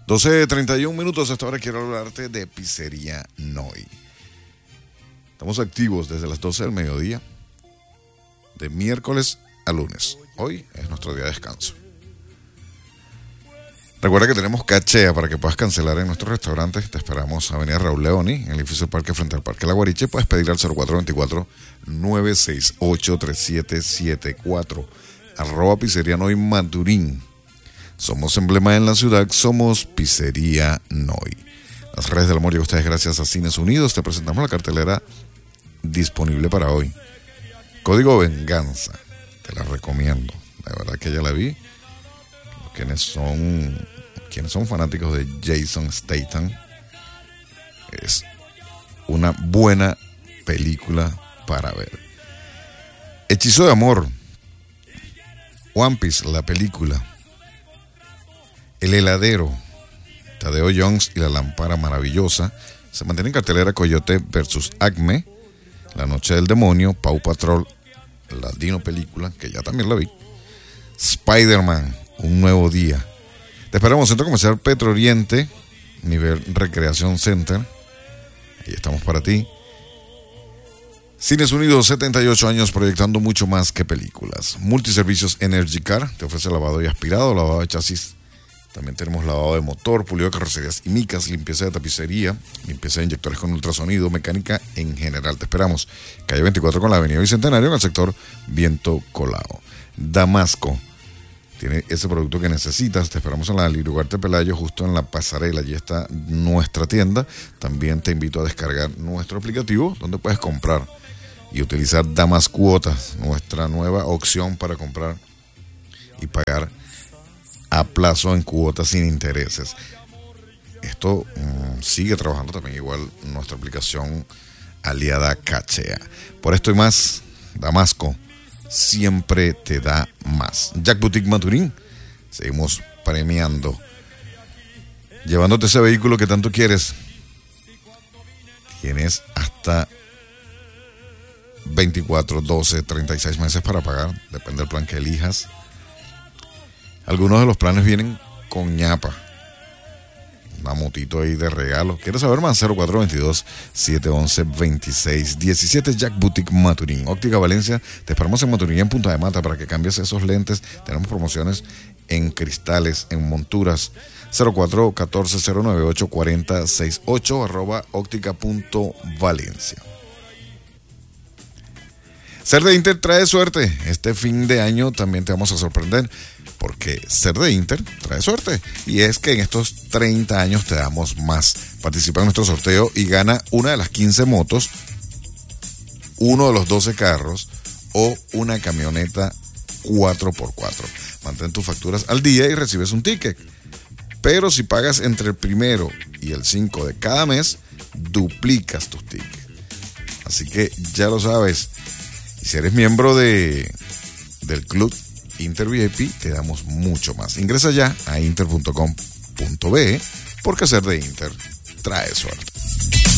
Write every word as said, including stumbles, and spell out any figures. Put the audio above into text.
doce treinta y un minutos, hasta ahora quiero hablarte de Pizzería Noi. Estamos activos desde las doce del mediodía, de miércoles a lunes. Hoy es nuestro día de descanso. Recuerda que tenemos cachea para que puedas cancelar en nuestros restaurantes. Te esperamos Avenida Raúl Leoni, en el edificio del Parque frente al Parque La Guariche. Puedes pedir al cero cuatro dos cuatro, nueve seis ocho, tres siete siete cuatro. Arroba Pizzería Noi Maturín. Somos emblema en la ciudad, somos Pizzería Noi. Las redes del amor y ustedes gracias a Cines Unidos. Te presentamos la cartelera disponible para hoy. Código Venganza, te la recomiendo. De verdad que ya la vi. Quienes son, quienes son fanáticos de Jason Statham, es una buena película para ver. Hechizo de amor, One Piece, la película. El heladero, Tadeo Jones y la lámpara maravillosa. Se mantiene en cartelera Coyote versus Acme, La noche del demonio, Paw Patrol, la Dino película, que ya también la vi. Spider-Man, un nuevo día. Te esperamos, Centro Comercial Petro Oriente, nivel Recreación Center. Ahí estamos para ti. Cines Unidos, setenta y ocho años proyectando mucho más que películas. Multiservicios Energy Car, te ofrece lavado y aspirado, lavado de chasis. También tenemos lavado de motor, pulido de carrocerías y micas, limpieza de tapicería, limpieza de inyectores con ultrasonido, mecánica en general. Te esperamos. Calle veinticuatro con la avenida Bicentenario, en el sector Viento Colado. Damasco tiene ese producto que necesitas. Te esperamos en la Lirugarte Pelayo, justo en la pasarela. Allí está nuestra tienda. También te invito a descargar nuestro aplicativo, donde puedes comprar y utilizar Damas Cuotas, nuestra nueva opción para comprar y pagar a plazo en cuotas sin intereses. Esto mmm, sigue trabajando también igual nuestra aplicación aliada Cachea. Por esto y más, Damasco siempre te da más. Jack Boutique Maturín, seguimos premiando, llevándote ese vehículo que tanto quieres. Tienes hasta veinticuatro, doce, treinta y seis meses para pagar, depende del plan que elijas. Algunos de los planes vienen con ñapa, una motito ahí de regalo. ¿Quieres saber más? cero cuatro dos dos, siete uno uno, dos seis uno siete. Jack Boutique Maturín. Óptica Valencia, te esperamos en Maturín, en Punta de Mata, para que cambies esos lentes. Tenemos promociones en cristales, en monturas. cero cuatro uno cuatro, cero nueve ocho, cuatro cero seis ocho, arroba óptica punto valencia. Ser de Inter trae suerte. Este fin de año también te vamos a sorprender, porque ser de Inter trae suerte. Y es que en estos treinta años te damos más. Participa en nuestro sorteo y gana una de las quince motos, uno de los doce carros o una camioneta cuatro por cuatro. Mantén tus facturas al día y recibes un ticket. Pero si pagas entre el primero y el cinco de cada mes, duplicas tus tickets. Así que ya lo sabes. Y si eres miembro de, del club Inter V I P, te damos mucho más. Ingresa ya a inter punto com punto be, porque ser de Inter trae suerte.